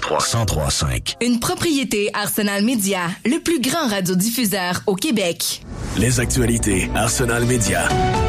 103.5. Une propriété Arsenal Média, le plus grand radiodiffuseur au Québec. Les actualités Arsenal Média.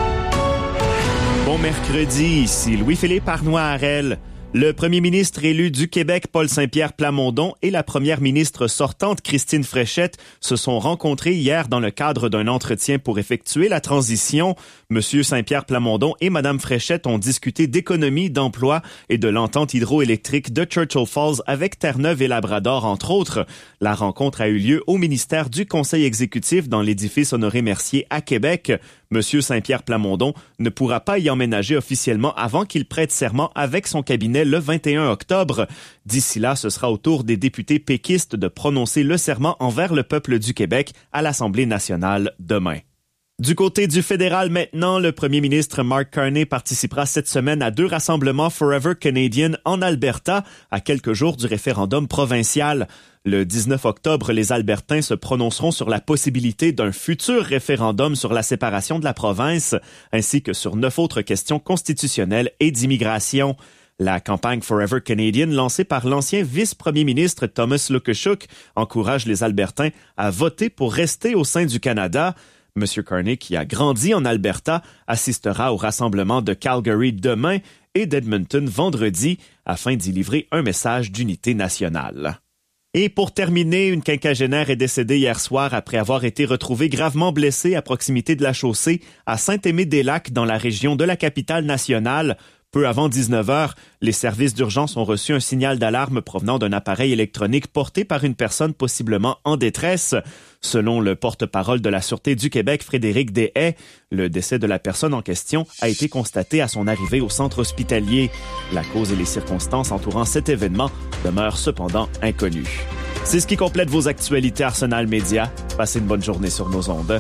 Bon mercredi, ici Louis-Philippe Arnois-Harel. Le premier ministre élu du Québec, Paul Saint-Pierre Plamondon, et la première ministre sortante, Christine Fréchette, se sont rencontrés hier dans le cadre d'un entretien pour effectuer la transition. Monsieur Saint-Pierre Plamondon et Madame Fréchette ont discuté d'économie, d'emploi et de l'entente hydroélectrique de Churchill Falls avec Terre-Neuve et Labrador, entre autres. La rencontre a eu lieu au ministère du Conseil exécutif dans l'édifice Honoré-Mercier à Québec. Monsieur Saint-Pierre Plamondon ne pourra pas y emménager officiellement avant qu'il prête serment avec son cabinet le 21 octobre. D'ici là, ce sera au tour des députés péquistes de prononcer le serment envers le peuple du Québec à l'Assemblée nationale demain. Du côté du fédéral maintenant, le premier ministre Mark Carney participera cette semaine à 2 rassemblements Forever Canadian en Alberta, à quelques jours du référendum provincial. Le 19 octobre, les Albertains se prononceront sur la possibilité d'un futur référendum sur la séparation de la province, ainsi que sur 9 autres questions constitutionnelles et d'immigration. La campagne Forever Canadian, lancée par l'ancien vice-premier ministre Thomas Lukashuk, encourage les Albertains à voter pour rester au sein du Canada. M. Carney, qui a grandi en Alberta, assistera au rassemblement de Calgary demain et d'Edmonton vendredi afin d'y livrer un message d'unité nationale. Et pour terminer, une quinquagénaire est décédée hier soir après avoir été retrouvée gravement blessée à proximité de la chaussée à Saint-Aimé-des-Lacs dans la région de la capitale nationale. Peu avant 19h, les services d'urgence ont reçu un signal d'alarme provenant d'un appareil électronique porté par une personne possiblement en détresse. Selon le porte-parole de la Sûreté du Québec, Frédéric Deshaies, le décès de la personne en question a été constaté à son arrivée au centre hospitalier. La cause et les circonstances entourant cet événement demeurent cependant inconnues. C'est ce qui complète vos actualités Arsenal Média. Passez une bonne journée sur nos ondes.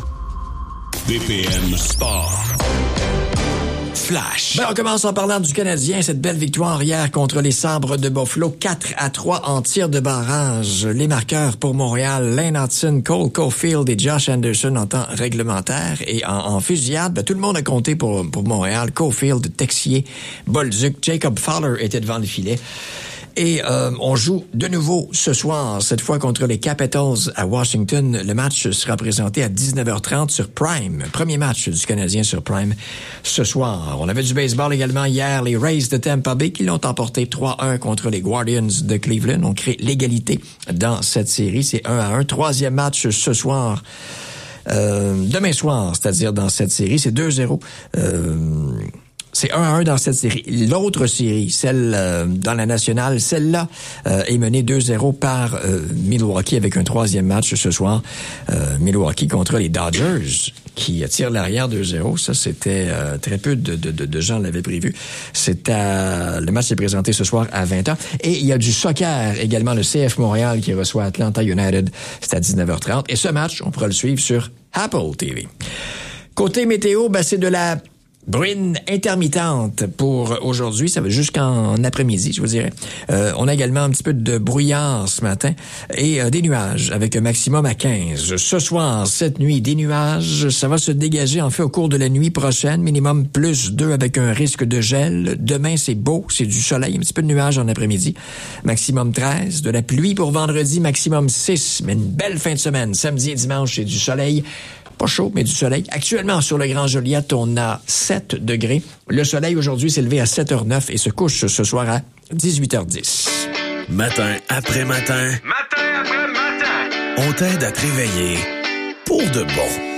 BPM Sport. Flash. On commence en parlant du Canadien. Cette belle victoire hier contre les Sabres de Buffalo, 4-3 en tir de barrage. Les marqueurs pour Montréal, Lane Hudson, Cole Caulfield et Josh Anderson en temps réglementaire. Et en fusillade, tout le monde a compté pour Montréal. Caulfield, Texier, Bolduc, Jacob Fowler était devant le filet. Et on joue de nouveau ce soir, cette fois contre les Capitals à Washington. Le match sera présenté à 19h30 sur Prime. Premier match du Canadien sur Prime ce soir. On avait du baseball également hier. Les Rays de Tampa Bay qui l'ont emporté 3-1 contre les Guardians de Cleveland. On crée l'égalité dans cette série. C'est 1-1. Troisième match ce soir. Demain soir, c'est-à-dire dans cette série, c'est 2-0. C'est 1-1 dans cette série. L'autre série, celle dans la nationale, celle-là est menée 2-0 par Milwaukee avec un troisième match ce soir. Milwaukee contre les Dodgers qui tirent l'arrière 2-0. Ça, c'était très peu de gens l'avaient prévu. Le match est présenté ce soir à 20h. Et il y a du soccer également, le CF Montréal qui reçoit Atlanta United. C'est à 19h30. Et ce match, on pourra le suivre sur Apple TV. Côté météo, c'est de la bruine intermittente pour aujourd'hui. Ça va jusqu'en après-midi, je vous dirais. On a également un petit peu de brouillard ce matin et des nuages avec un maximum à 15. Ce soir, cette nuit, des nuages. Ça va se dégager en fait au cours de la nuit prochaine. Minimum plus 2 avec un risque de gel. Demain, c'est beau, c'est du soleil. Un petit peu de nuages en après-midi. Maximum 13. De la pluie pour vendredi, maximum 6. Mais une belle fin de semaine. Samedi et dimanche, c'est du soleil. Pas chaud, mais du soleil. Actuellement, sur le Grand Joliette, on a 7 degrés. Le soleil, aujourd'hui, s'est levé à 7h09 et se couche ce soir à 18h10. Matin après matin. Matin après matin. On t'aide à te réveiller pour de bon.